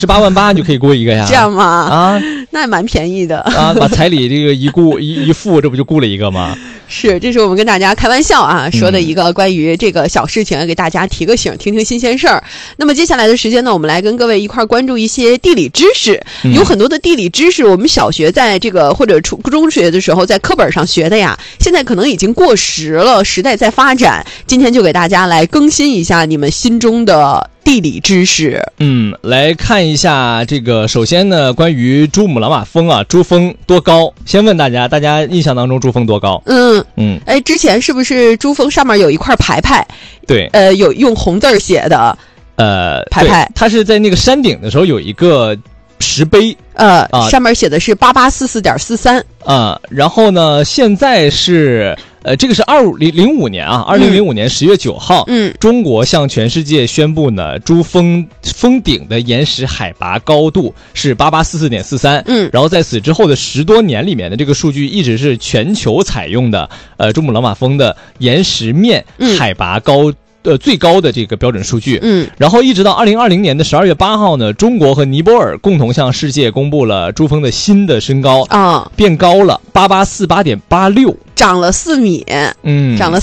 18.8万就可以过一个呀。 这样吗？ 啊， 那也蛮便宜的啊，把彩礼这个一付，这不就雇了一个吗？ 是，这是我们跟大家开玩笑啊说的一个关于这个小事情，给大家提个醒，听听新鲜事儿。那么接下来的时间呢，我们来跟各位一块关注一些地理知识。有很多的地理知识，我们小学在这个或者初中学的时候在课本上学的呀，现在可能已经过时了，时代在发展。今天就给大家来更新一下你们心中的地理知识。 来看一下这个，首先呢，关于珠穆朗玛峰啊，珠峰多高？先问大家印象当中珠峰多高？ 之前是不是珠峰上面有一块牌牌？ 对， 有用红字写的牌牌， 它是在那个山顶的时候有一个石碑， 上面写的是8844.43 然后呢，现在是这个是2005年啊，2005年10月9号，中国向全世界宣布呢，珠峰顶的岩石海拔高度是8844.43，然后在此之后的10多年里面的这个数据一直是全球采用的，珠穆朗玛峰的岩石面海拔最高的这个标准数据，然后一直到2020年的12月8号呢，中国和尼泊尔共同向世界公布了珠峰的新的身高变高了8848.86。 长了4米，长了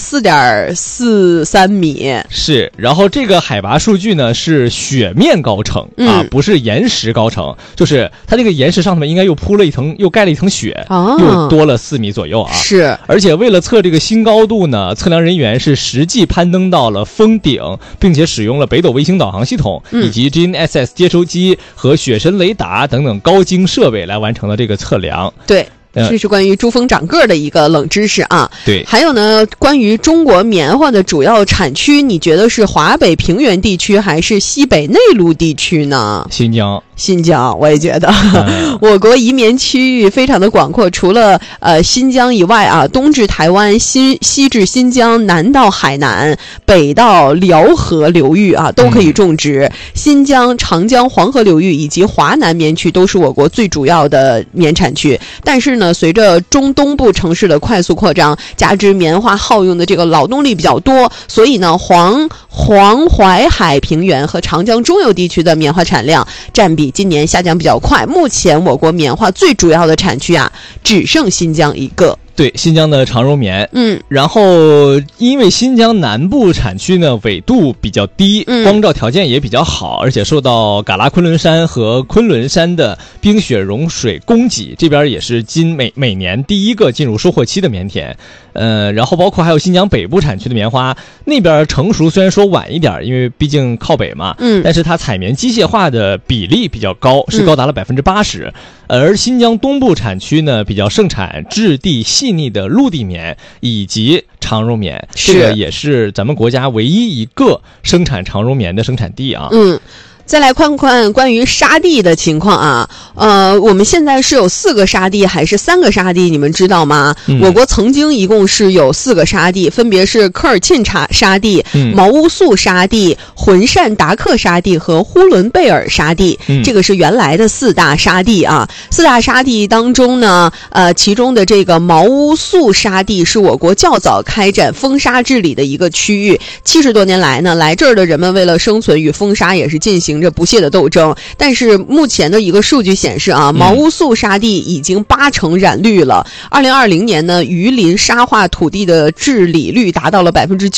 4.43米， 是。然后这个海拔数据呢是雪面高程不是岩石高程，就是它这个岩石上面应该又盖了一层雪，又多了4米左右啊。 是。 而且为了测这个新高度呢，测量人员是实际攀登到了峰顶，并且使用了北斗卫星导航系统以及 GNSS 接收机和雪神雷达等等高精设备来完成了这个测量。 对。这是关于珠峰长个的一个冷知识啊。 对， 还有呢，关于中国棉花的主要产区，你觉得是华北平原地区还是西北内陆地区呢？新疆，我也觉得，我国移民区域非常的广阔，除了新疆以外啊，东至台湾，西至新疆，南到海南，北到辽河流域啊，都可以种植。新疆、长江、黄河流域以及华南棉区都是我国最主要的棉产区。但是呢，随着中东部城市的快速扩张，加之棉花耗用的这个劳动力比较多，所以呢，黄淮海平原和长江中游地区的棉花产量占比今年下降比较快。目前我国棉花最主要的产区啊，只剩新疆一个。 对，新疆的长绒棉，然后因为新疆南部产区呢纬度比较低，光照条件也比较好，而且受到嘎拉昆仑山和昆仑山的冰雪融水供给，这边也是每年第一个进入收获期的棉田。然后包括还有新疆北部产区的棉花，那边成熟虽然说晚一点，因为毕竟靠北嘛，但是它采棉机械化的比例比较高，是高达了80%。而新疆东部产区呢，比较盛产质地细腻的陆地棉以及长绒棉，这个也是咱们国家唯一一个生产长绒棉的生产地啊。 再来看看关于沙地的情况啊，我们现在是有4个沙地还是3个沙地，你们知道吗？我国曾经一共是有4个沙地，分别是科尔沁沙地、毛乌素沙地、浑善达克沙地和呼伦贝尔沙地，这个是原来的4大沙地啊。4大沙地当中呢，其中的这个毛乌素沙地是我国较早开展封沙治理的一个区域，70多年来呢，来这儿的人们为了生存与封沙也是进行着不懈的斗争。但是目前的一个数据显示啊，毛乌素沙地已经80%染绿了。2020年呢，榆林沙化土地的治理率达到了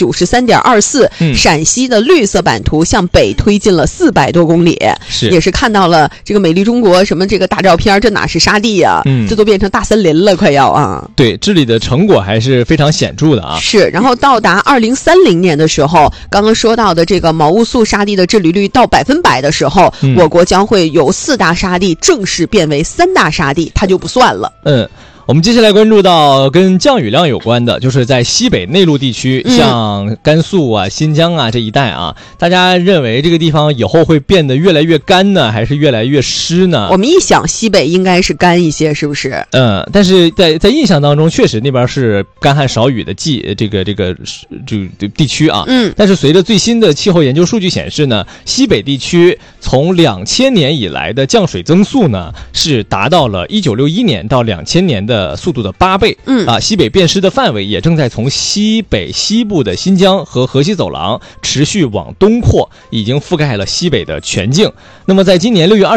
93.24%，陕西的绿色版图向北推进了400多公里，也是看到了这个美丽中国什么这个大照片，这哪是沙地啊，这都变成大森林了，快要啊。 对，治理的成果还是非常显著的啊。 是，然后到达2030年的时候，刚刚说到的这个毛乌素沙地的治理率到100%的时候，我国将会由4大沙地正式变为3大沙地，它就不算了。 我们接下来关注到跟降雨量有关的，就是在西北内陆地区，像甘肃啊、新疆啊这一带啊，大家认为这个地方以后会变得越来越干呢，还是越来越湿呢？ 我们一想西北应该是干一些，是不是？ 但是在印象当中，确实那边是干旱少雨的这个地区啊。但是随着最新的气候研究数据显示呢，西北地区从2000年以来的降水增速呢，是达到了1961年到2000年的速度的8倍。西北变湿的范围也正在从西北西部的新疆和河西走廊持续往东扩，已经覆盖了西北的全境。那么在今年6月